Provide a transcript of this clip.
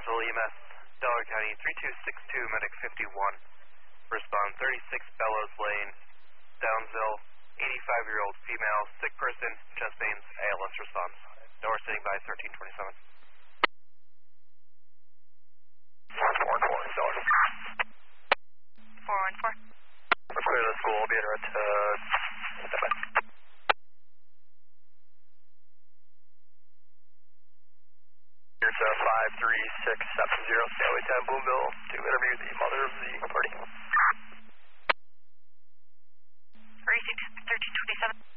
Brownsville EMS, Delaware County 3262, medic 51. Respond 36 Bellows Lane, Downsville, 85-year-old female, sick person, chest pains, ALS response. Door sitting by 1327. 414, Delaware. 414. We're clear the school, be in route to standby. Here's 53670, Stanley 10, Boonville, to interview the mother of the party. Racing 1327.